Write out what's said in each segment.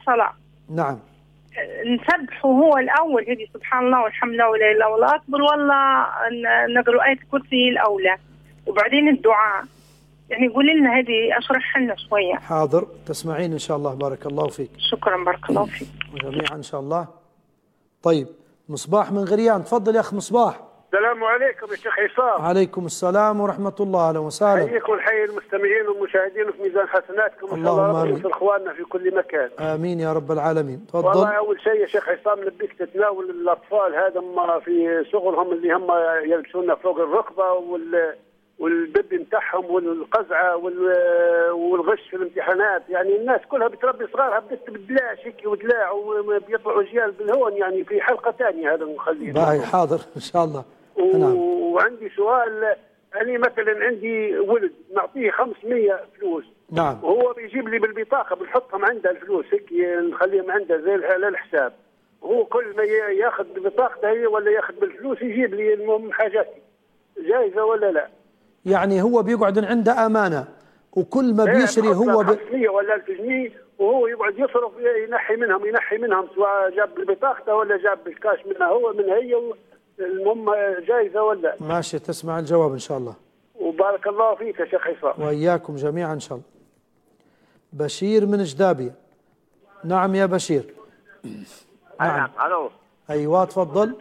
الصلاة. نعم. نسبحه هو الأول هذه سبحان الله والحمد لله ولا إله إلا الله أكبر، والله نقرأ آية الكرسي الأولى وبعدين الدعاء. يعني قولي لنا هذه، أشرح لنا شوية. حاضر، تسمعين إن شاء الله. بارك الله فيك. شكرا، بارك الله فيك. وجميعا إن شاء الله. طيب، مصباح من غريان، تفضل يا أخ مصباح. السلام عليكم يا شيخ عصام. عليكم السلام ورحمة الله، أهلا وسهلا. حييكم وحيي المستمعين والمشاهدين في ميزان حسناتكم إن شاء الله، وينصر إخواننا في كل مكان. آمين يا رب العالمين. تفضل. والله أول شيء يا شيخ عصام نبيك تتناول الأطفال هذا في شغلهم اللي هم يلبسونا فوق الركبة والبب نتاعهم والقزعة والغش في الامتحانات. يعني الناس كلها بتربي صغارها بالدلاع شكي ودلاع وبيطلعوا رجال بالهون. يعني في حلقة ثانية هذا نخليه. باهي، حاضر إن شاء الله. وعندي سؤال. أنا مثلا عندي ولد نعطيه 500 فلوس. نعم. وهو بيجيب لي بالبطاقة بنحطهم عنده الفلوس هيك نخليهم عنده زي الحساب. وهو كل ما ياخذ ببطاقته هي ولا ياخذ بالفلوس يجيب لي المهم حاجاتي. جائزة ولا لا؟ يعني هو بيقعد عنده أمانة، وكل ما بيشري هو 500 ولا 1000 جنيه وهو يقعد يصرف، ينحي منهم سواء جاب ببطاقته ولا جاب بالكاش منها هو من هي. المهم جائزة ولا؟ ماشي، تسمع الجواب إن شاء الله. وبارك الله فيك يا شيخ عصام. وإياكم جميعا إن شاء الله. بشير من جدابية. نعم يا بشير. نعم. ألو. أيوة تفضل.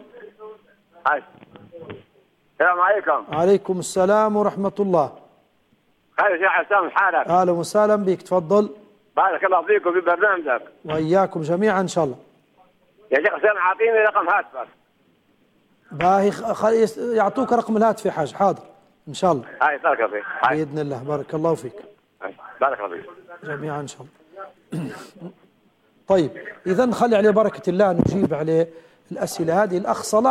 السلام عليكم. عليكم السلام ورحمة الله. خير يا شيخ عصام، حالك؟ أهلا وسهلا بك، تفضل. بارك الله فيك وفي برنامجك. وإياكم جميعا إن شاء الله. يا شيخ عصام أعطيني رقم هاتفك. باهي، يعطوك رقم الهاتف يا حاج. حاضر إن شاء الله. بارك الله فيك. بإذن الله. بارك الله فيك. بارك الله فيك جميعا إن شاء الله. طيب، إذا خلي عليه بركة الله نجيب عليه الأسئلة هذه.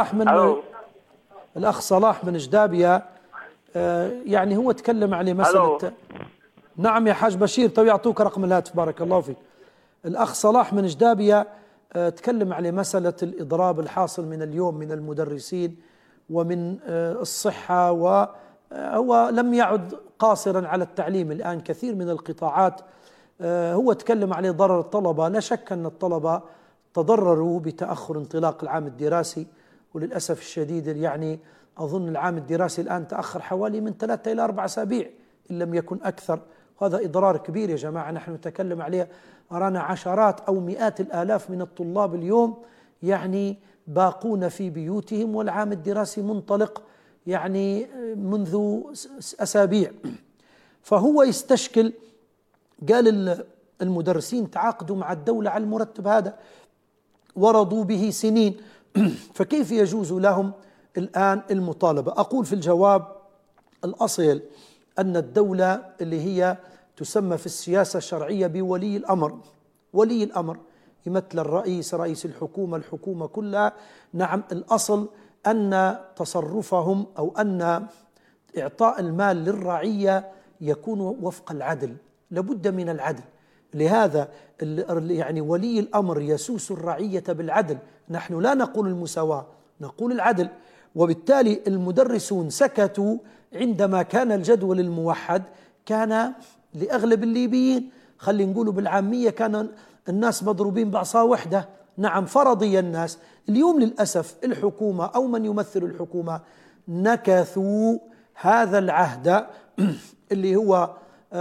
الأخ صلاح من جدابية، يعني هو تكلم عليه مسألة. نعم يا حاج بشير، تو يعطوك رقم الهاتف. بارك الله فيك. الأخ صلاح من جدابية تكلم عليه مسألة الإضراب الحاصل من اليوم من المدرسين ومن الصحة، وهو لم يعد قاصرا على التعليم. الآن كثير من القطاعات هو تكلم عليه ضرر الطلبة. لا شك أن الطلبة تضرروا بتأخر انطلاق العام الدراسي، وللأسف الشديد يعني أظن العام الدراسي الآن تأخر حوالي من 3 إلى 4 أسابيع إن لم يكن أكثر. هذا إضرار كبير يا جماعة نحن نتكلم عليه. أرانا عشرات أو مئات الآلاف من الطلاب اليوم يعني باقون في بيوتهم والعام الدراسي منطلق يعني منذ أسابيع. فهو يستشكل، قال المدرسين تعاقدوا مع الدولة على المرتب هذا ورضوا به سنين، فكيف يجوز لهم الآن المطالبة؟ أقول في الجواب الأصيل أن الدولة اللي هي تسمى في السياسة الشرعية بولي الأمر، ولي الأمر يمثل الرئيس، رئيس الحكومة كلها. نعم، الأصل أن تصرفهم أو أن إعطاء المال للرعية يكون وفق العدل، لابد من العدل. لهذا يعني ولي الأمر يسوس الرعية بالعدل. نحن لا نقول المساواة، نقول العدل. وبالتالي المدرسون سكتوا عندما كان الجدول الموحد كان لأغلب الليبيين، خلي نقولوا بالعامية، كان الناس مضروبين بعصا وحدة. نعم، فرضي الناس. اليوم للأسف الحكومة أو من يمثل الحكومة نكثوا هذا العهد اللي هو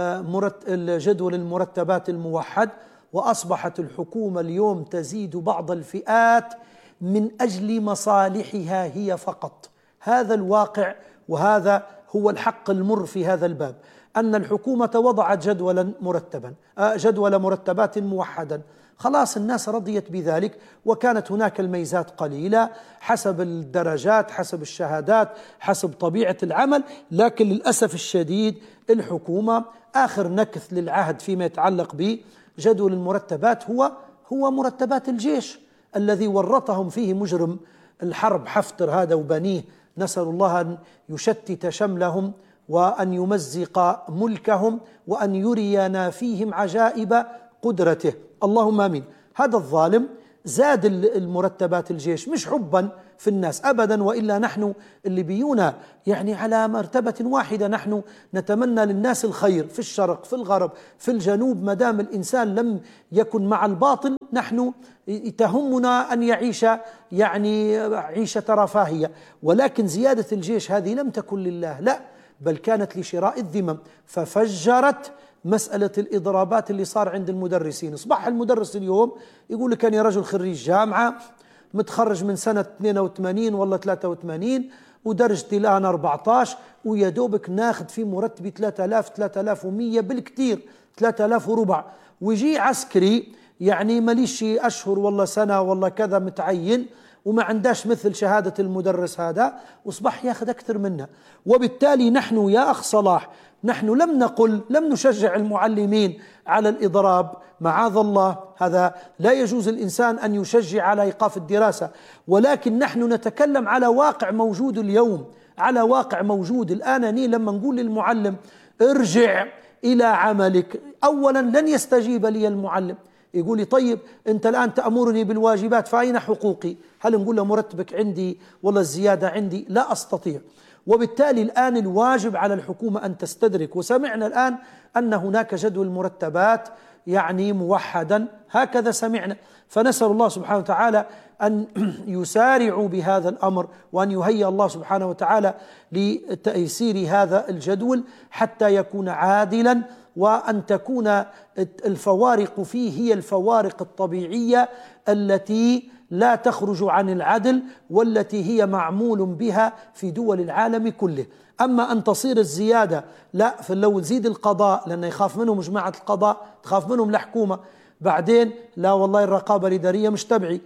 جدول المرتبات الموحد، وأصبحت الحكومة اليوم تزيد بعض الفئات من أجل مصالحها هي فقط. هذا الواقع، وهذا هو الحق المر في هذا الباب، أن الحكومة وضعت جدول مرتبات موحدا. خلاص الناس رضيت بذلك، وكانت هناك الميزات قليلة حسب الدرجات، حسب الشهادات، حسب طبيعة العمل. لكن للأسف الشديد الحكومة آخر نكث للعهد فيما يتعلق بجدول المرتبات هو مرتبات الجيش الذي ورطهم فيه مجرم الحرب حفتر هذا وبنيه. نسأل الله أن يشتت شملهم وأن يمزق ملكهم وأن يرينا فيهم عجائب قدرته، اللهم آمين. هذا الظالم زاد المرتبات الجيش مش حبا في الناس أبدا، وإلا نحن اللي بيونا يعني على مرتبة واحدة. نحن نتمنى للناس الخير في الشرق، في الغرب، في الجنوب. ما دام الإنسان لم يكن مع الباطل نحن تهمنا أن يعيش يعني عيشة رفاهية، ولكن زيادة الجيش هذه لم تكن لله، لا، بل كانت لشراء الذمم، ففجرت مسألة الإضرابات اللي صار عند المدرسين. أصبح المدرس اليوم يقول لك أنا رجل خريج جامعة متخرج من سنة 82 ولا 83 ودرجتي الآن 14 ويا دوبك ناخذ في مرتبي 3000 3100 بالكثير 3000 وربع، ويجي عسكري يعني ماليش أشهر والله سنة والله كذا متعين وما عنداش مثل شهادة المدرس هذا، وأصبح ياخذ أكثر منها. وبالتالي نحن يا أخ صلاح نحن لم نشجع المعلمين على الإضراب، معاذ الله، هذا لا يجوز الإنسان أن يشجع على إيقاف الدراسة، ولكن نحن نتكلم على واقع موجود اليوم، على واقع موجود الآن. لما نقول للمعلم ارجع إلى عملك، أولا لن يستجيب لي المعلم، يقول لي طيب أنت الآن تأمرني بالواجبات فأين حقوقي؟ هل نقول له مرتبك عندي والله الزيادة عندي؟ لا أستطيع. وبالتالي الآن الواجب على الحكومة أن تستدرك، وسمعنا الآن أن هناك جدول مرتبات يعني موحدا، هكذا سمعنا، فنسأل الله سبحانه وتعالى أن يسارعوا بهذا الأمر وأن يهيئ الله سبحانه وتعالى لتيسير هذا الجدول حتى يكون عادلا، وأن تكون الفوارق فيه هي الفوارق الطبيعية التي لا تخرج عن العدل والتي هي معمول بها في دول العالم كله. أما أن تصير الزيادة لا، فلو تزيد القضاء لأنه يخاف منهم جماعة القضاء، تخاف منهم الحكومة، بعدين لا والله الرقابة الإدارية مش تبعي،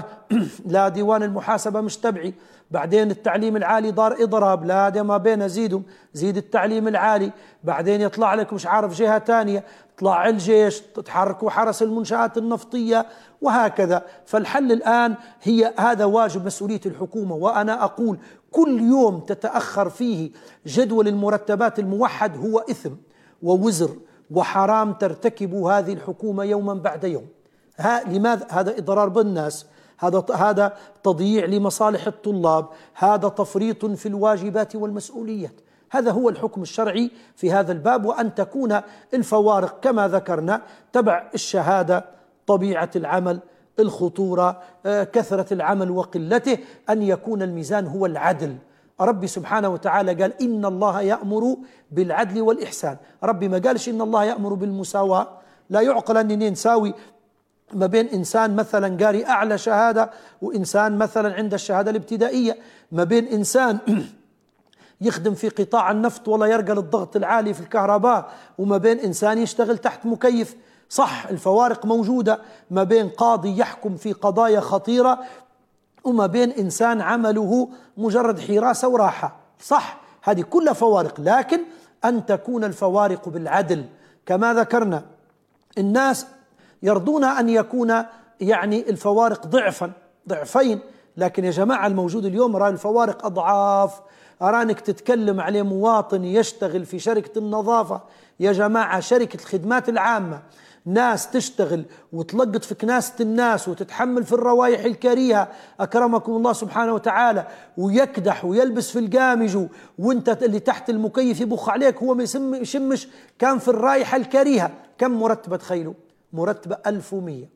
لا ديوان المحاسبة مش تبعي، بعدين التعليم العالي دار إضراب، لا ده ما بين زيد التعليم العالي، بعدين يطلع لك مش عارف جهة تانية، طلع الجيش، تتحركوا حرس المنشآت النفطية، وهكذا. فالحل الآن هي هذا واجب مسؤولية الحكومة، وأنا أقول كل يوم تتأخر فيه جدول المرتبات الموحد هو إثم ووزر وحرام ترتكب هذه الحكومة يوما بعد يوم. لماذا؟ هذا إضرار بالناس، هذا تضييع لمصالح الطلاب، هذا تفريط في الواجبات والمسؤوليات. هذا هو الحكم الشرعي في هذا الباب، وأن تكون الفوارق كما ذكرنا تبع الشهادة، طبيعة العمل، الخطورة، كثرة العمل وقلته، أن يكون الميزان هو العدل. ربي سبحانه وتعالى قال إن الله يأمر بالعدل والإحسان، ربي ما قالش إن الله يأمر بالمساواة. لا يعقل أنني نساوي ما بين إنسان مثلا قاري أعلى شهادة وإنسان مثلا عند الشهادة الابتدائية، ما بين إنسان يخدم في قطاع النفط ولا يرقى للضغط العالي في الكهرباء وما بين إنسان يشتغل تحت مكيف. صح الفوارق موجودة ما بين قاضي يحكم في قضايا خطيرة وما بين إنسان عمله مجرد حراسة وراحة، صح هذه كلها فوارق، لكن أن تكون الفوارق بالعدل كما ذكرنا. الناس يرضون أن يكون يعني الفوارق ضعفين، لكن يا جماعة الموجود اليوم رأى الفوارق أضعاف. أرانك تتكلم عليه مواطن يشتغل في شركة النظافة، يا جماعة شركة الخدمات العامة، ناس تشتغل وتلقط في كناسة الناس وتتحمل في الروائح الكريهة أكرمكم الله سبحانه وتعالى، ويكدح ويلبس في القامج، وانت اللي تحت المكيف يبخ عليك، هو ما يشمش كان في الرائحة الكريهة. كم مرتبة تخيلوا؟ مرتبة 1100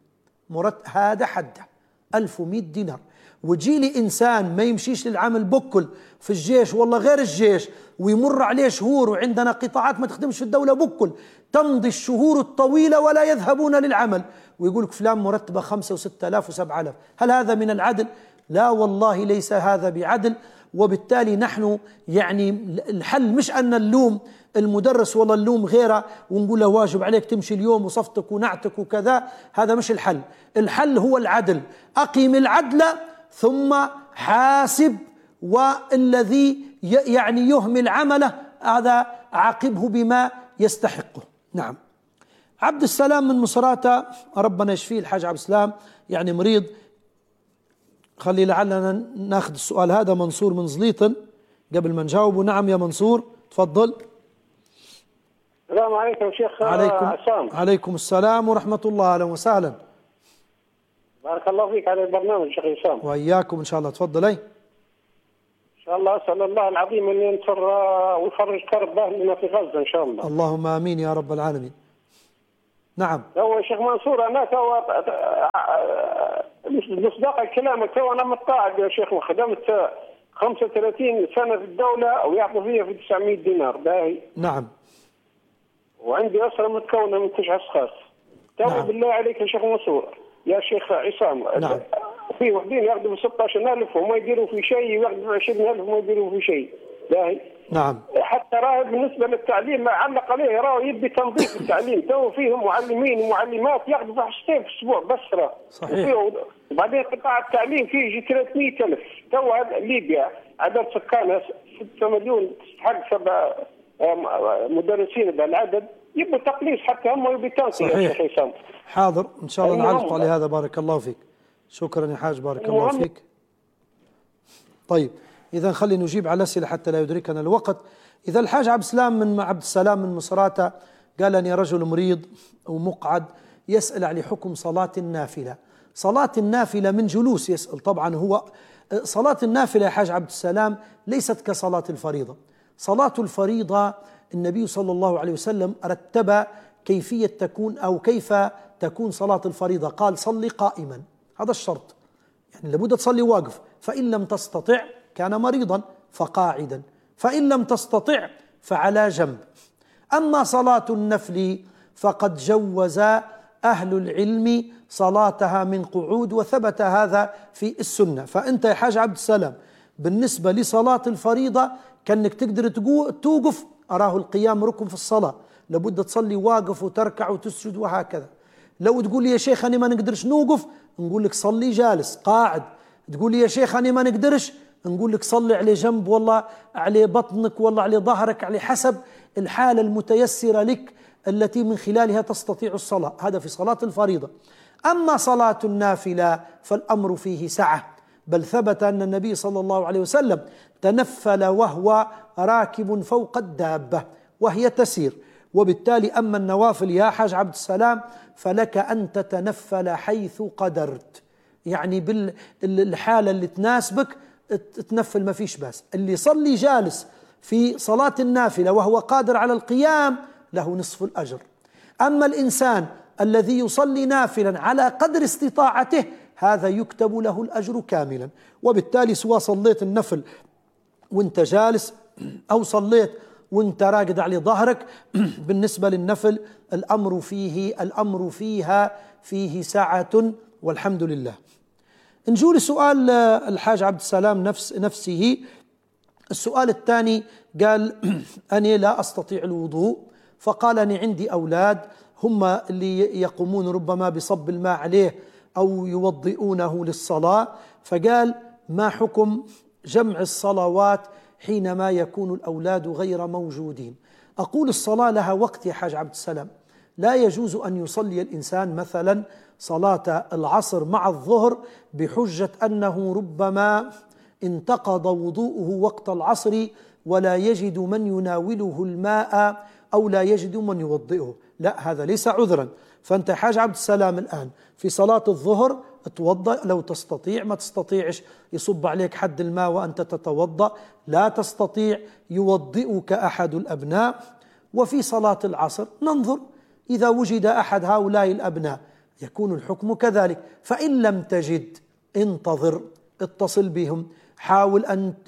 هذا حده 1100 دينار. وتجي لي إنسان ما يمشيش للعمل بكل في الجيش والله غير الجيش، ويمر عليه شهور، وعندنا قطاعات ما تخدمش في الدولة بكل، تمضي الشهور الطويلة ولا يذهبون للعمل، ويقول لك فلان مرتبة 5 و6000 و7000. هل هذا من العدل؟ لا والله ليس هذا بعدل. وبالتالي نحن يعني الحل مش أن نلوم المدرس والله نلوم غيره ونقول له واجب عليك تمشي اليوم وصفتك ونعتك وكذا، هذا مش الحل. الحل هو العدل، أقيم العدل ثم حاسب، والذي يعني يهمل عمله هذا عاقبه بما يستحقه. نعم. عبد السلام من مصراتة، ربنا يشفيه الحاج عبد السلام، يعني مريض. خلي لعلنا ناخذ السؤال هذا. منصور من زليطن قبل ما نجاوبه. نعم يا منصور تفضل. السلام عليكم شيخ عصام. عليكم السلام ورحمة الله، أهلا وسهلا. بارك الله فيك على البرنامج شيخ عصام. وإياكم إن شاء الله. تفضل. إن شاء الله أسأل الله العظيم أن ينصر ويفرج كرب أهلنا في غزة إن شاء الله. اللهم آمين يا رب العالمين. نعم. هو يا شيخ منصور أنا تو مصداق كلامك، تو أنا متقاعد يا شيخ وخدمت 35 سنة في الدولة ويعطوا فيها في 900 دينار باهي. نعم. وعندي أسرة متكونة من 9 أشخاص. تو نعم. بالله عليك يا شيخ منصور يا شيخ عصام، نعم. في وحدين ياخذوا 16,000 وما يديروا في شيء، وياخذوا 20,000 وما يديروا في شيء باهي. نعم. حتى راه بالنسبه للتعليم ما علق عليه، راه يبي تنظيف التعليم. تو فيهم معلمين ومعلمات ياخذوا في حصتين في الاسبوع بس راه. صحيح. وبعدين قطاع التعليم فيه يجي 300,000. تو ليبيا عدد سكانها 6 مليون، تستحق 7 مدرسين بالعدد، يبوا تقليص حتى هم يبي تنقية يا شيخ حسام. حاضر ان شاء الله نعلق على هذا. بارك الله فيك. شكرا يا حاج، بارك الله فيك. طيب إذا خلينا نجيب على الأسئلة حتى لا يدركنا الوقت. إذا الحاج عبد السلام من مصراتة قال أني رجل مريض ومقعد يسأل عن حكم صلاة النافلة. صلاة النافلة من جلوس يسأل. طبعا هو صلاة النافلة يا حاج عبد السلام ليست كصلاة الفريضة. صلاة الفريضة النبي صلى الله عليه وسلم رتب كيفية تكون أو كيف تكون صلاة الفريضة. قال صلي قائما، هذا الشرط، يعني لابد تصلي واقف، فإن لم تستطع كان مريضا فقاعدا، فإن لم تستطع فعلى جنب. أما صلاة النفل فقد جوز أهل العلم صلاتها من قعود، وثبت هذا في السنة. فأنت يا حاج عبد السلام بالنسبة لصلاة الفريضة كأنك تقدر توقف، أراه القيام ركن في الصلاة، لابد تصلي واقف وتركع وتسجد وهكذا. لو تقول لي يا شيخ أنا ما نقدرش نوقف، نقول لك صلي جالس قاعد. تقول لي يا شيخ أنا ما نقدرش، نقول لك صلي على جنب، والله على بطنك، والله على ظهرك، على حسب الحالة المتيسرة لك التي من خلالها تستطيع الصلاة. هذا في صلاة الفريضة. أما صلاة النافلة فالأمر فيه سعة، بل ثبت أن النبي صلى الله عليه وسلم تنفل وهو راكب فوق الدابة وهي تسير. وبالتالي أما النوافل يا حاج عبد السلام فلك أن تتنفل حيث قدرت، يعني بالحالة اللي تناسبك تنفل ما فيش بأس. اللي يصلي جالس في صلاة النافلة وهو قادر على القيام له نصف الأجر. أما الإنسان الذي يصلي نافلا على قدر استطاعته هذا يكتب له الأجر كاملا. وبالتالي سواء صليت النفل وانت جالس أو صليت وانت راقد على ظهرك، بالنسبة للنفل الأمر فيه سعة والحمد لله. نجول لسؤال الحاج عبد السلام نفسه. السؤال الثاني قال أنا لا أستطيع الوضوء، فقال أنا عندي أولاد هم اللي يقومون ربما بصب الماء عليه أو يوضئونه للصلاة، فقال ما حكم جمع الصلوات حينما يكون الأولاد غير موجودين؟ أقول الصلاة لها وقت يا حاج عبد السلام، لا يجوز أن يصلي الإنسان مثلا صلاة العصر مع الظهر بحجة أنه ربما انتقض وضوءه وقت العصر ولا يجد من يناوله الماء أو لا يجد من يوضئه. لا، هذا ليس عذرا. فأنت حاج عبد السلام الآن في صلاة الظهر توضأ لو تستطيع، ما تستطيعش يصب عليك حد الماء وأنت تتوضأ، لا تستطيع يوضئك أحد الأبناء. وفي صلاة العصر ننظر إذا وجد أحد هؤلاء الأبناء يكون الحكم كذلك. فإن لم تجد انتظر، اتصل بهم، حاول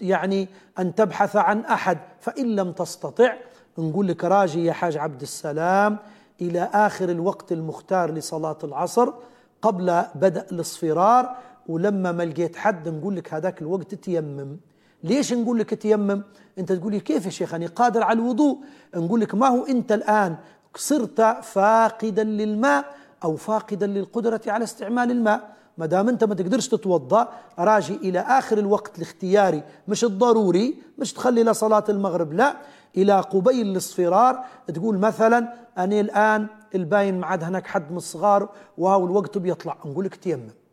أن تبحث عن أحد. فإن لم تستطع نقول لك راجي يا حاج عبد السلام إلى آخر الوقت المختار لصلاة العصر قبل بدء الاصفرار، ولما ما لقيت حد نقول لك هذاك الوقت تيمم. ليش نقول لك تيمم؟ أنت تقول لي كيف يا شيخ أنا قادر على الوضوء؟ نقول لك ما هو أنت الآن صرت فاقدا للماء أو فاقدا للقدرة على استعمال الماء. ما دام أنت ما تقدرش تتوضأ راجي إلى آخر الوقت الاختياري، مش الضروري، مش تخلي لصلاة المغرب، لا، إلى قبيل الاصفرار تقول مثلا أنا الآن الباين معاد هناك حد من الصغار وهو الوقت بيطلع، نقول لك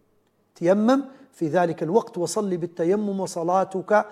تيمم في ذلك الوقت وصلي بالتيمم وصلاتك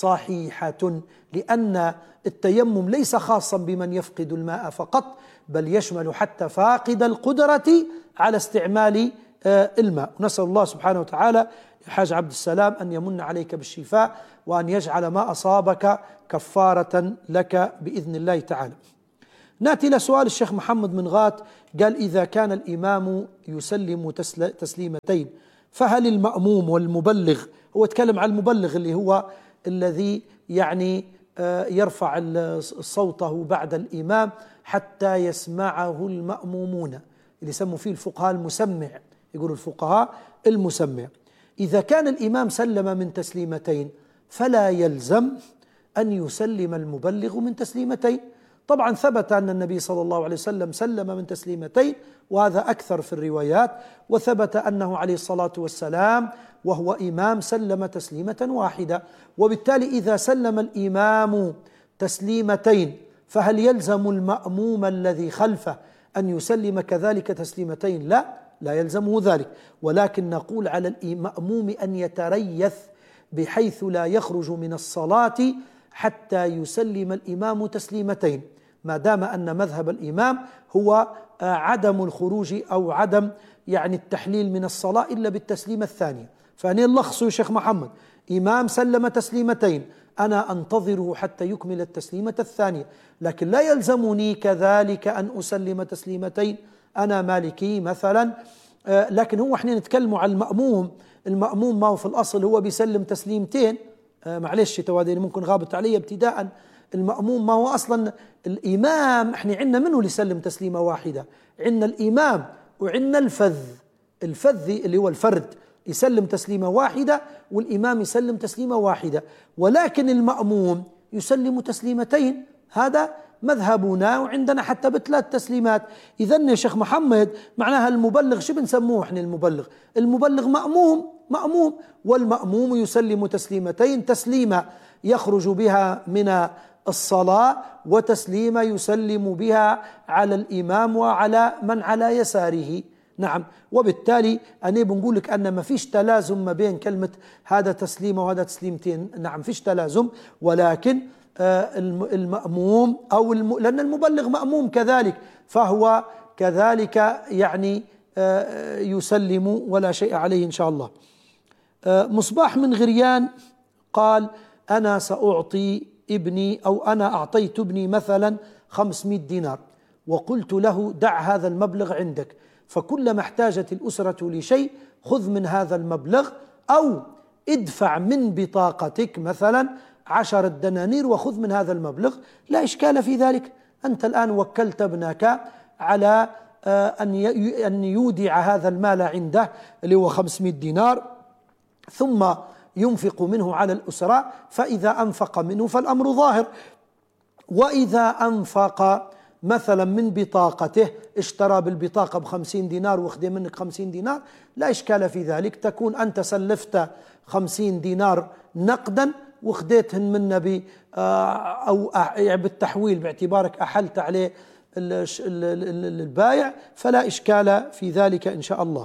صحيحة، لأن التيمم ليس خاصا بمن يفقد الماء فقط، بل يشمل حتى فاقد القدرة على استعمال الماء. نسأل الله سبحانه وتعالى يا حاج عبد السلام أن يمن عليك بالشفاء وأن يجعل ما أصابك كفارة لك بإذن الله تعالى. نأتي إلى سؤال الشيخ محمد من غات، قال إذا كان الإمام يسلم تسليمتين فهل المأموم والمبلغ، هو تكلم عن المبلغ اللي هو الذي يعني يرفع صوته بعد الإمام حتى يسمعه المأمومون، اللي يسموا فيه الفقهاء المسمع، يقولوا الفقهاء المسمع. إذا كان الإمام سلم من تسليمتين فلا يلزم أن يسلم المبلغ من تسليمتين. طبعا ثبت أن النبي صلى الله عليه وسلم سلم من تسليمتين، وهذا أكثر في الروايات، وثبت أنه عليه الصلاة والسلام وهو إمام سلم تسليمة واحدة. وبالتالي إذا سلم الإمام تسليمتين فهل يلزم المأموم الذي خلفه أن يسلم كذلك تسليمتين؟ لا يلزمه ذلك، ولكن نقول على المأموم أن يتريث بحيث لا يخرج من الصلاة حتى يسلم الإمام تسليمتين، ما دام أن مذهب الإمام هو عدم الخروج أو عدم يعني التحليل من الصلاة إلا بالتسليمة الثانية. فأنا نلخص يا شيخ محمد، إمام سلم تسليمتين، أنا أنتظره حتى يكمل التسليمة الثانية، لكن لا يلزمني كذلك أن أسلم تسليمتين، أنا مالكي مثلا. لكن هو احنا نتكلم عن المأموم ما هو في الأصل هو بيسلم تسليمتين. معلش توادين ممكن غابت علي ابتداء، المأموم ما هو أصلا الإمام، احنا عندنا منه اللي يسلم تسليمة واحدة، عندنا الإمام وعندنا الفذ اللي هو الفرد يسلم تسليمة واحدة والإمام يسلم تسليمة واحدة، ولكن المأموم يسلم تسليمتين، هذا مذهبنا، وعندنا حتى ب3 تسليمات. إذن يا شيخ محمد معناها المبلغ شو بنسموه احنا؟ المبلغ مأموم، والمأموم يسلم تسليمتين، تسليمة يخرج بها من الصلاة، وتسليمة يسلم بها على الإمام وعلى من على يساره. نعم، وبالتالي أنا بنقول لك أن ما فيش تلازم ما بين كلمة هذا تسليمة وهذا تسليمتين، نعم فيش تلازم، ولكن المأموم أو لأن المبلغ مأموم كذلك، فهو كذلك يعني يسلم ولا شيء عليه إن شاء الله. مصباح من غريان قال أنا سأعطي ابني، أو أنا أعطيت ابني مثلا 500 دينار وقلت له دع هذا المبلغ عندك، فكلما احتاجت الأسرة لشيء خذ من هذا المبلغ، أو ادفع من بطاقتك مثلا 10 دنانير وخذ من هذا المبلغ، لا إشكال في ذلك. أنت الآن وكلت ابنك على أن يودع هذا المال عنده اللي هو 500 دينار، ثم ينفق منه على الأسرة، فإذا أنفق منه فالأمر ظاهر. وإذا أنفق مثلا من بطاقته، اشترى بالبطاقة ب50 دينار واخذ منك 50 دينار، لا إشكال في ذلك، تكون أنت سلفت 50 دينار نقدا واخذتهن منا أو بالتحويل باعتبارك أحلت عليه البايع، فلا إشكال في ذلك إن شاء الله.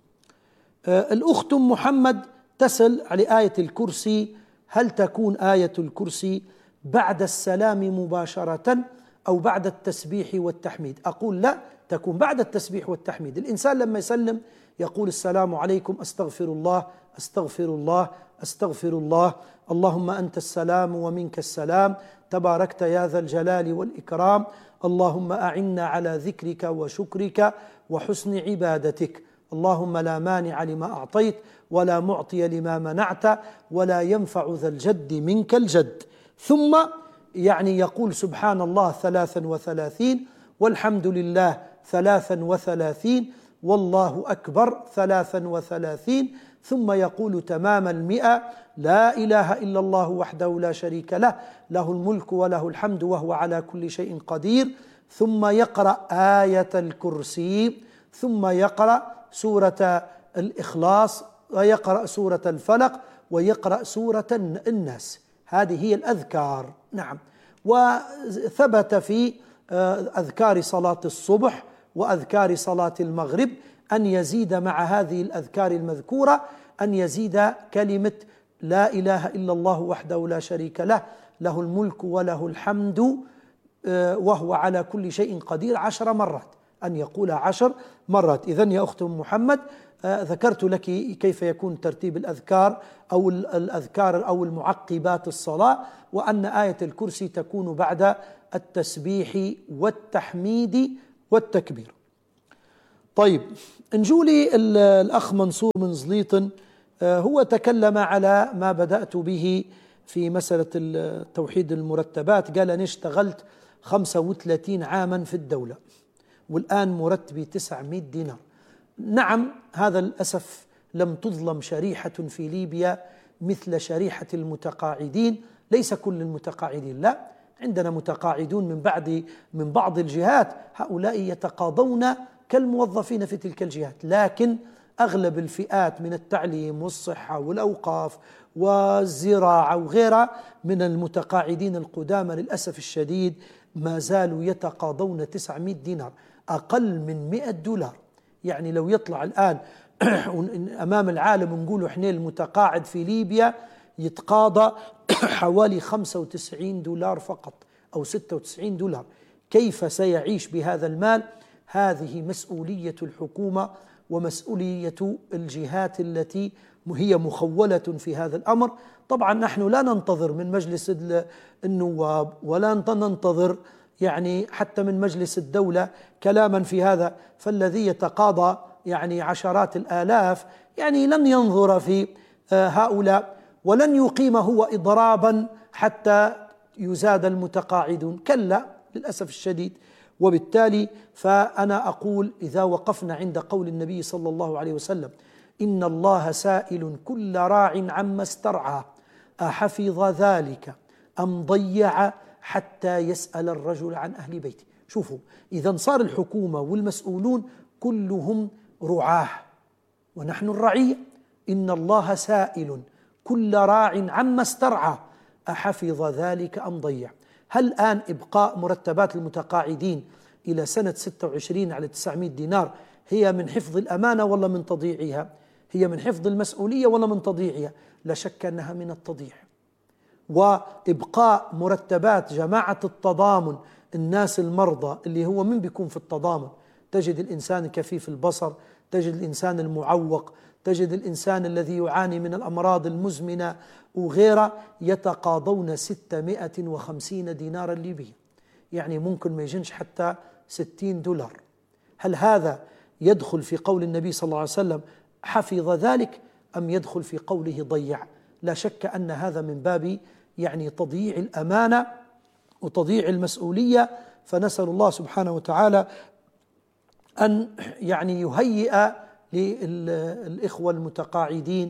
الأخت محمد تسأل على آية الكرسي، هل تكون آية الكرسي بعد السلام مباشرة أو بعد التسبيح والتحميد؟ أقول لا، تكون بعد التسبيح والتحميد. الإنسان لما يسلم يقول السلام عليكم، أستغفر الله أستغفر الله أستغفر الله، اللهم أنت السلام ومنك السلام، تباركت يا ذا الجلال والإكرام، اللهم أعنا على ذكرك وشكرك وحسن عبادتك، اللهم لا مانع لما أعطيت ولا معطي لما منعت ولا ينفع ذا الجد منك الجد. ثم يعني يقول سبحان الله 33 والحمد لله 33 والله أكبر 33، ثم يقول تمام 100 لا إله إلا الله وحده لا شريك له، له الملك وله الحمد وهو على كل شيء قدير، ثم يقرأ آية الكرسي، ثم يقرأ سورة الإخلاص، ويقرأ سورة الفلق، ويقرأ سورة الناس. هذه هي الأذكار. نعم، وثبت في أذكار صلاة الصبح وأذكار صلاة المغرب أن يزيد مع هذه الأذكار المذكورة أن يزيد كلمة لا إله إلا الله وحده لا شريك له، له الملك وله الحمد وهو على كل شيء قدير 10 مرات، أن يقول 10 مرات. إذن يا أخت محمد ذكرت لك كيف يكون ترتيب الأذكار أو الأذكار أو المعقبات الصلاة، وأن آية الكرسي تكون بعد التسبيح والتحميد والتكبير. طيب، نجولي الأخ منصور من زليطن، هو تكلم على ما بدأت به في مسألة توحيد المرتبات. قال أنا اشتغلت 35 عاما في الدولة والآن مرتبي 900 دينار. نعم، هذا للأسف لم تظلم شريحة في ليبيا مثل شريحة المتقاعدين. ليس كل المتقاعدين، لا، عندنا متقاعدون من بعض الجهات، هؤلاء يتقاضون كالموظفين في تلك الجهات، لكن أغلب الفئات من التعليم والصحة والأوقاف والزراعة وغيرها من المتقاعدين القدامى للأسف الشديد ما زالوا يتقاضون 900 دينار، أقل من 100 دولار. يعني لو يطلع الآن أمام العالم ونقول إحنا المتقاعد في ليبيا يتقاضى حوالي 95 دولار فقط أو 96 دولار، كيف سيعيش بهذا المال؟ هذه مسؤولية الحكومة ومسؤولية الجهات التي هي مخولة في هذا الأمر. طبعا نحن لا ننتظر من مجلس النواب ولا ننتظر يعني حتى من مجلس الدولة كلاما في هذا، فالذي يتقاضى يعني عشرات الآلاف يعني لن ينظر في هؤلاء ولن يقيم هو إضرابا حتى يزاد المتقاعدون، كلا للأسف الشديد. وبالتالي فأنا أقول إذا وقفنا عند قول النبي صلى الله عليه وسلم إن الله سائل كل راع عما استرعى أحفظ ذلك أم ضيع حتى يسأل الرجل عن أهل بيته. شوفوا، إذا صار الحكومة والمسؤولون كلهم رعاه ونحن الرعية. إن الله سائل كل راع عما استرعى أحفظ ذلك أم ضيع. هل الآن إبقاء مرتبات المتقاعدين إلى سنة 26 على 900 دينار هي من حفظ الأمانة ولا من تضييعها؟ هي من حفظ المسؤولية ولا من تضييعها؟ لا شك أنها من التضييع. وإبقاء مرتبات جماعة التضامن، الناس المرضى اللي هو من بيكون في التضامن، تجد الإنسان كفيف البصر، تجد الإنسان المعوق، تجد الإنسان الذي يعاني من الأمراض المزمنة وغيرها، يتقاضون 650 دينارا ليبيا، يعني ممكن ما يجنش حتى 60 دولار. هل هذا يدخل في قول النبي صلى الله عليه وسلم حفظ ذلك أم يدخل في قوله ضيع؟ لا شك أن هذا من باب يعني تضييع الأمانة وتضييع المسؤولية. فنسأل الله سبحانه وتعالى أن يعني يهيئ للإخوة المتقاعدين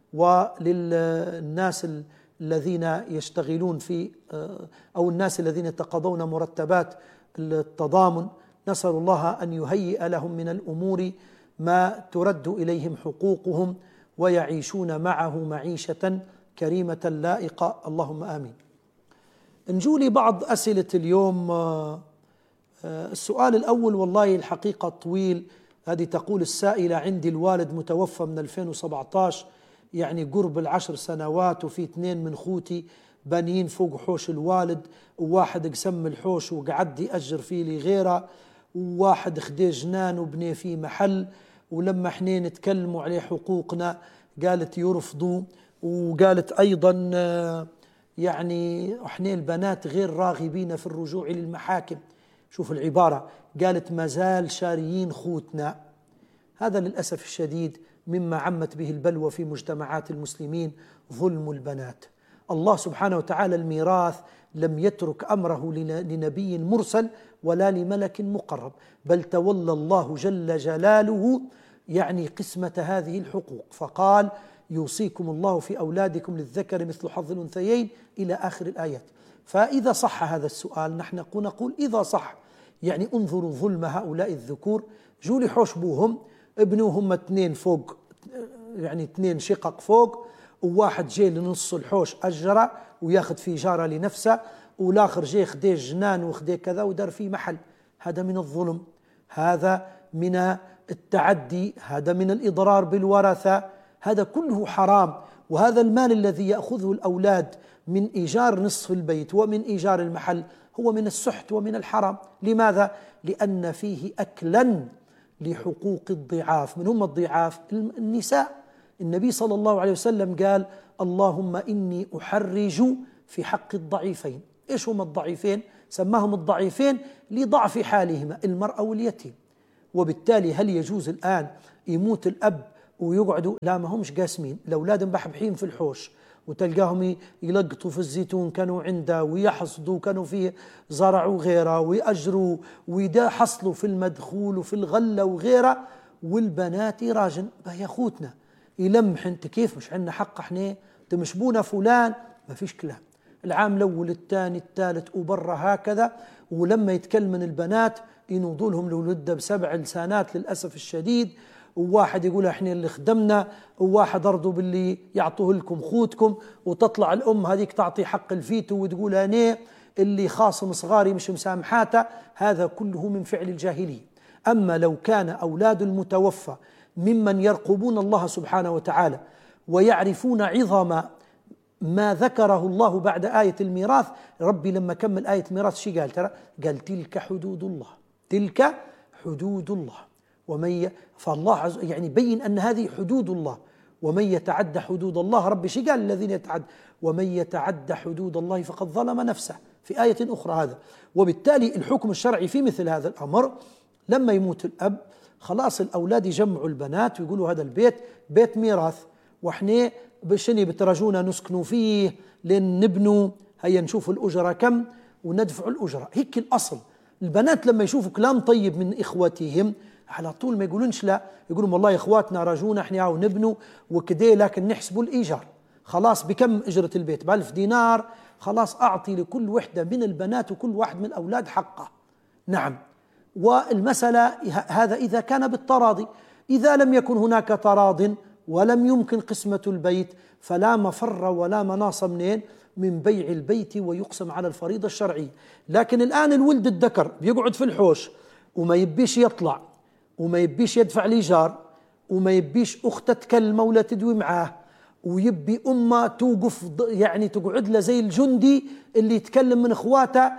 وللناس الذين يشتغلون في أو الناس الذين يتقاضون مرتبات التضامن، نسأل الله أن يهيئ لهم من الأمور ما ترد إليهم حقوقهم ويعيشون معه معيشة كريمة لائقة، اللهم آمين. نجولي بعض أسئلة اليوم. السؤال الأول والله الحقيقة طويل. هذه تقول السائلة: عندي الوالد متوفى من 2017، يعني قرب 10 سنوات، وفي 2 من خوتي بانيين فوق حوش الوالد، وواحد قسم الحوش وقعد يأجر فيه لغيره، وواحد خدي جنان وبني فيه محل، ولما احنا نتكلموا عليه حقوقنا قالت يرفضوا، وقالت أيضا يعني احنا البنات غير راغبين في الرجوع للمحاكم. شوف العبارة، قالت ما زال شاريين خوتنا. هذا للأسف الشديد مما عمت به البلوى في مجتمعات المسلمين، ظلم البنات. الله سبحانه وتعالى الميراث لم يترك أمره لنبي مرسل ولا لملك مقرب، بل تولى الله جل جلاله يعني قسمة هذه الحقوق، فقال: يوصيكم الله في أولادكم للذكر مثل حظ الأنثيين إلى آخر الآيات. فإذا صح هذا السؤال نحن نقول إذا صح، يعني انظروا ظلم هؤلاء الذكور. جولي حوش بوهم، ابنوهم 2 فوق، يعني 2 شقق فوق، وواحد جاي لنص الحوش أجره وياخذ فيه جارة لنفسه، والآخر جاي خديه جنان وخديه كذا ودار فيه محل. هذا من الظلم، هذا من التعدي، هذا من الإضرار بالورثة، هذا كله حرام. وهذا المال الذي يأخذه الأولاد من إيجار نصف البيت ومن إيجار المحل هو من السحت ومن الحرام. لماذا؟ لأن فيه أكلا لحقوق الضعاف. من هم الضعاف؟ النساء. النبي صلى الله عليه وسلم قال اللهم إني أحرج في حق الضعيفين. إيش هم الضعيفين؟ سماهم الضعيفين لضعف حالهما، المرأة واليتيم. وبالتالي هل يجوز الآن يموت الأب ويقعدوا؟ لا، ما همش قاسمين، الأولاد مبحبحين في الحوش وتلقاهم يلقطوا في الزيتون كانوا عنده ويحصدوا، كانوا فيه زرع وغيره ويأجروا ويحصلوا في المدخول وفي الغلة وغيره، والبنات راجن. يا أخوتنا يلمح انت كيف مش عندنا حق احنا تمشبونا فلان؟ ما فيش كلام. العام الأول الثاني الثالث وبرا هكذا. ولما يتكلم من البنات ينوضوا لهم الولد ب7 لسانات للأسف الشديد، وواحد يقول احنا اللي خدمنا، وواحد ارضوا باللي يعطوه لكم خوتكم، وتطلع الأم هذيك تعطي حق الفيتو وتقول أنا اللي خاصم صغاري مش مسامحاته. هذا كله من فعل الجاهلية. أما لو كان أولاد المتوفى ممن يرقبون الله سبحانه وتعالى ويعرفون عظم ما ذكره الله بعد آية الميراث، ربي لما كمل آية الميراث شي قال؟ ترى قال تلك حدود الله، تلك حدود الله. فالله يعني بين أن هذه حدود الله، ومن يتعدى حدود الله، ربي شي قال الذين يتعدى؟ ومن يتعدى حدود الله فقد ظلم نفسه في آية أخرى هذا. وبالتالي الحكم الشرعي في مثل هذا الأمر لما يموت الأب خلاص الأولاد يجمعوا البنات ويقولوا هذا البيت بيت ميراث، وإحنا بشني بترجونا نسكنوا فيه لين نبنوا، هيا نشوف الأجرة كم وندفع الأجرة. هيك الأصل. البنات لما يشوفوا كلام طيب من إخوتهم على طول ما يقولونش لا، يقولون والله إخواتنا رجونا إحنا ونبنوا وكده، لكن نحسبوا الإيجار. خلاص بكم أجرة البيت؟ ب1000 دينار. خلاص أعطي لكل وحدة من البنات وكل واحد من الأولاد حقه. نعم. والمسألة هذا إذا كان بالتراضي. إذا لم يكن هناك تراض ولم يمكن قسمة البيت فلا مفر ولا مناص منين؟ من بيع البيت ويقسم على الفريضة الشرعية. لكن الآن الولد الذكر بيقعد في الحوش وما يبيش يطلع وما يبيش يدفع الإيجار وما يبيش أخته تكلمه ولا تدوي معاه، ويبي أمه توقف يعني تقعد له زي الجندي اللي يتكلم من إخواته،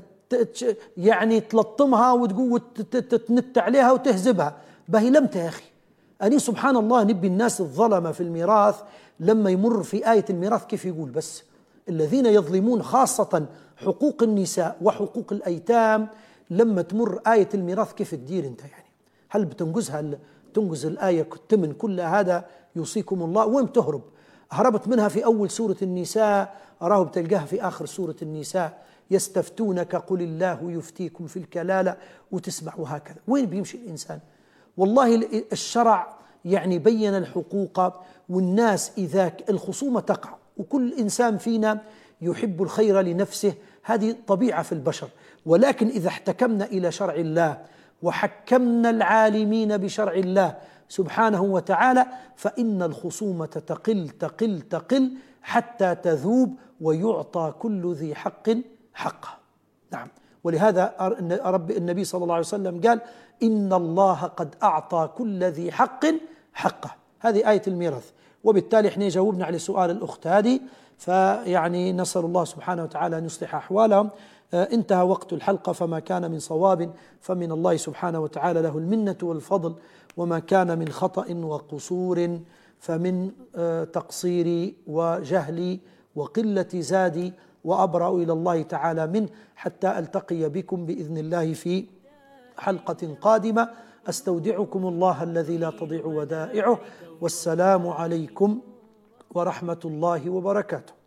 يعني تلطمها وتقول تتنت عليها وتهزبها. بهي لمتى يا أخي؟ أني سبحان الله نبي الناس الظلمة في الميراث لما يمر في آية الميراث كيف يقول بس الذين يظلمون خاصة حقوق النساء وحقوق الأيتام، لما تمر آية الميراث كيف تدير أنت؟ يعني هل بتنجزها؟ تنجز الآية الثمن كل هذا يوصيكم الله؟ وين بتهرب؟ هربت منها في أول سورة النساء، أراه بتلقاها في آخر سورة النساء، يستفتونك قل الله يفتيكم في الكلالة، وتسمع وهكذا. وين بيمشي الإنسان؟ والله الشرع يعني بين الحقوق، والناس إذا الخصومة تقع وكل إنسان فينا يحب الخير لنفسه، هذه طبيعة في البشر. ولكن إذا احتكمنا إلى شرع الله وحكمنا العالمين بشرع الله سبحانه وتعالى فإن الخصومة تقل تقل تقل حتى تذوب ويعطى كل ذي حق حقه. نعم. ولهذا النبي صلى الله عليه وسلم قال إن الله قد أعطى كل ذي حق حقه. هذه آية الميراث. وبالتالي احنا جاوبنا على سؤال الأخت هذه، فيعني نسأل الله سبحانه وتعالى أن يصلح أحوالهم. انتهى وقت الحلقة، فما كان من صواب فمن الله سبحانه وتعالى له المنة والفضل، وما كان من خطأ وقصور فمن تقصيري وجهلي وقلة زادي، وأبرأ إلى الله تعالى منه، حتى ألتقي بكم بإذن الله في حلقة قادمة. أستودعكم الله الذي لا تضيع ودائعه، والسلام عليكم ورحمة الله وبركاته.